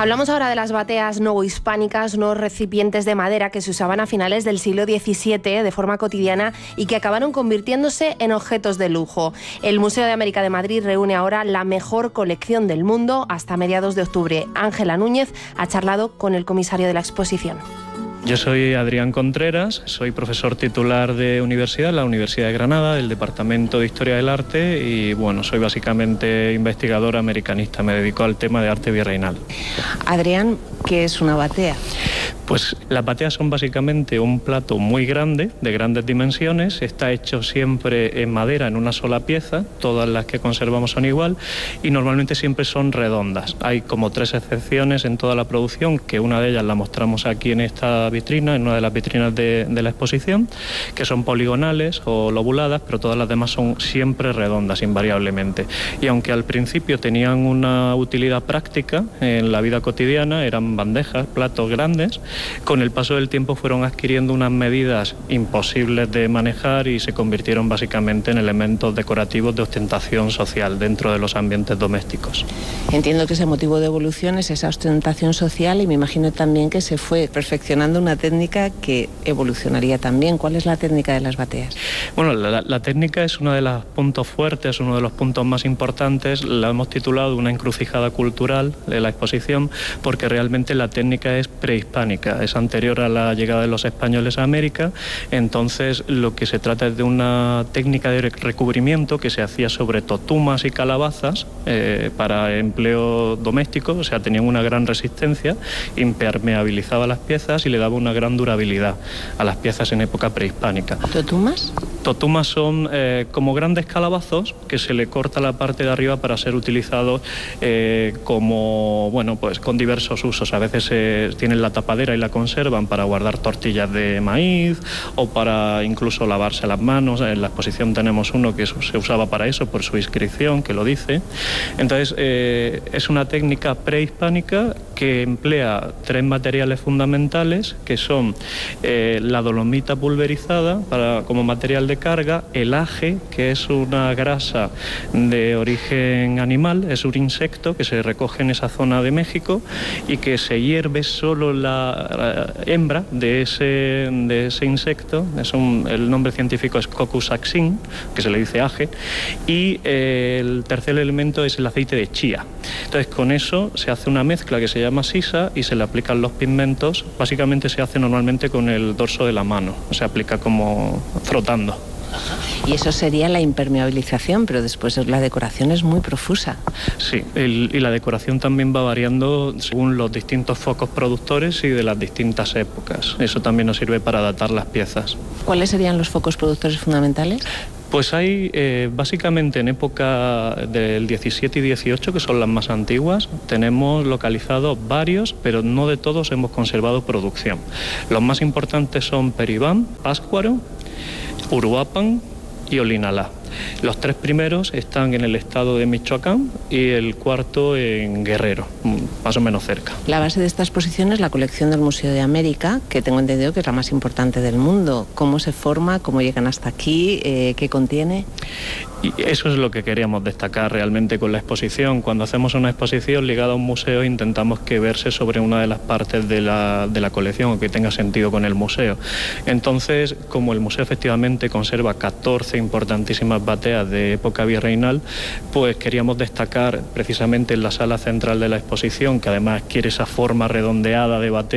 Hablamos ahora de las bateas novohispánicas, unos recipientes de madera que se usaban a finales del siglo XVII de forma cotidiana y que acabaron convirtiéndose en objetos de lujo. El Museo de América de Madrid reúne ahora la mejor colección del mundo hasta mediados de octubre. Ángela Núñez ha charlado con el comisario de la exposición. Yo soy Adrián Contreras, soy profesor titular de universidad en la Universidad de Granada, del Departamento de Historia del Arte, y bueno, soy básicamente investigador americanista, me dedico al tema de arte virreinal. Adrián, ¿qué es una batea? Pues las bateas son básicamente un plato muy grande, de grandes dimensiones, está hecho siempre en madera, en una sola pieza, todas las que conservamos son igual y normalmente siempre son redondas. Hay como 3 excepciones en toda la producción, que una de ellas la mostramos aquí en esta vitrina, en una de las vitrinas de la exposición, que son poligonales o lobuladas, pero todas las demás son siempre redondas, invariablemente. Y aunque al principio tenían una utilidad práctica en la vida cotidiana, eran bandejas, platos grandes, con el paso del tiempo fueron adquiriendo unas medidas imposibles de manejar y se convirtieron básicamente en elementos decorativos de ostentación social dentro de los ambientes domésticos. Entiendo que ese motivo de evolución es esa ostentación social y me imagino también que se fue perfeccionando una técnica que evolucionaría también. ¿Cuál es la técnica de las bateas? Bueno, la técnica es uno de los puntos fuertes, uno de los puntos más importantes. La hemos titulado una encrucijada cultural de la exposición porque realmente la técnica es prehispánica. Es anterior a la llegada de los españoles a América, entonces lo que se trata es de una técnica de recubrimiento que se hacía sobre totumas y calabazas para empleo doméstico, o sea, tenían una gran resistencia, impermeabilizaba las piezas y le daba una gran durabilidad a las piezas en época prehispánica. ¿Totumas? Totumas son como grandes calabazos que se le corta la parte de arriba para ser utilizados como, bueno, pues con diversos usos. A veces tienen la tapadera y la conservan para guardar tortillas de maíz o para incluso lavarse las manos. En la exposición tenemos uno que se usaba para eso por su inscripción, que lo dice. Entonces es una técnica prehispánica que emplea 3 materiales fundamentales, que son la dolomita pulverizada como material de carga, el aje, que es una grasa de origen animal, es un insecto que se recoge en esa zona de México y que se hierve solo la hembra de ese insecto, el nombre científico es Coccus axin, que se le dice aje, y el tercer elemento es el aceite de chía. Entonces con eso se hace una mezcla que se llama sisa y se le aplican los pigmentos. Básicamente se hace normalmente con el dorso de la mano, se aplica como frotando. Y eso sería la impermeabilización, pero después la decoración es muy profusa. Sí, y la decoración también va variando según los distintos focos productores y de las distintas épocas. Eso también nos sirve para datar las piezas. ¿Cuáles serían los focos productores fundamentales? Pues hay básicamente en época del 17 y 18, que son las más antiguas, tenemos localizados varios, pero no de todos hemos conservado producción. Los más importantes son Peribán, Páscuaro, Uruapan y Olinalá. Los 3 primeros están en el estado de Michoacán y el cuarto en Guerrero, más o menos cerca. La base de esta exposición es la colección del Museo de América, que tengo entendido que es la más importante del mundo. ¿Cómo se forma? ¿Cómo llegan hasta aquí? ¿Qué contiene? Y eso es lo que queríamos destacar realmente con la exposición. Cuando hacemos una exposición ligada a un museo intentamos que verse sobre una de las partes de la colección o que tenga sentido con el museo. Entonces, como el museo efectivamente conserva 14 importantísimas bateas de época virreinal, pues queríamos destacar precisamente en la sala central de la exposición, que además quiere esa forma redondeada de batea,